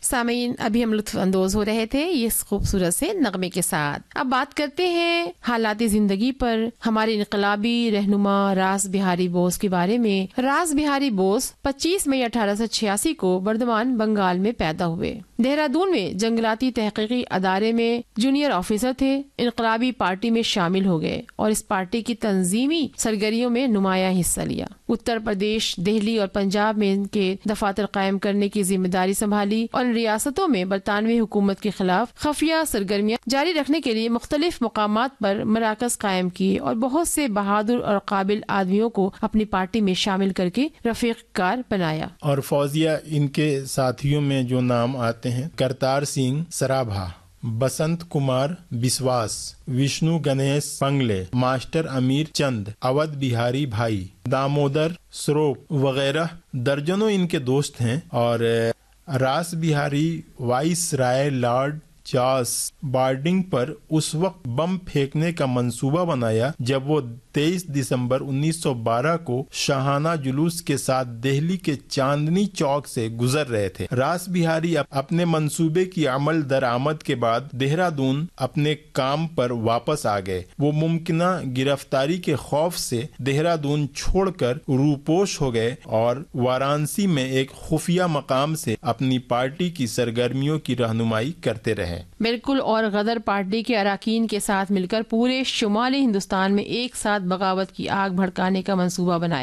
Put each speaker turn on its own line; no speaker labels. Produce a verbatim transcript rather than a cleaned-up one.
سامعین، ابھی ہم لطف اندوز ہو رہے تھے اس خوبصورت سے نغمے کے ساتھ. اب بات کرتے ہیں حالات زندگی پر. ہمارے انقلابی رہنما راس بہاری بوس کے بارے میں. راس بہاری بوس پچیس مئی اٹھارہ سو چھیاسی کو بردمان بنگال میں پیدا ہوئے. دہرادون میں جنگلاتی تحقیقی ادارے میں جونیئر آفیسر تھے. انقلابی پارٹی میں شامل ہو گئے اور اس پارٹی کی تنظیمی سرگرمیوں میں نمایاں حصہ لیا. اتر پردیش، دہلی اور پنجاب میں ان کے دفاتر قائم کرنے کی ذمہ داری سنبھالی اور ان ریاستوں میں برطانوی حکومت کے خلاف خفیہ سرگرمیاں جاری رکھنے کے لیے مختلف مقامات پر مراکز قائم کیے اور بہت سے بہادر اور قابل آدمیوں کو اپنی پارٹی میں شامل کر کے رفیق کار بنایا.
اور فوزیہ، ان کے ساتھیوں میں جو نام آتے ہیں: کرتار سنگھ سرابھا، بسنت کمار بسواس، وشنو گنیش پنگلے، ماسٹر امیر چند، اودھ بہاری بھائی، دامودر سروپ وغیرہ درجنوں ان کے دوست ہیں. اور راس بہاری وائس رائے لارڈ چارلس بارڈنگ پر اس وقت بم پھینکنے کا منصوبہ بنایا جب وہ تیئیس دسمبر انیس سو بارہ کو شاہانہ جلوس کے ساتھ دہلی کے چاندنی چوک سے گزر رہے تھے. راس بہاری اپنے منصوبے کی عمل درآمد کے بعد دہرادون اپنے کام پر واپس آ گئے. وہ ممکنہ گرفتاری کے خوف سے دہرادون چھوڑ کر روپوش ہو گئے اور وارانسی میں ایک خفیہ مقام سے اپنی پارٹی کی سرگرمیوں کی رہنمائی کرتے رہے.
بالکل. اور غدر پارٹی کے اراکین کے ساتھ مل کر پورے شمالی ہندوستان میں ایک ساتھ بغاوت کی آگ بھڑکانے کا منصوبہ بنایا.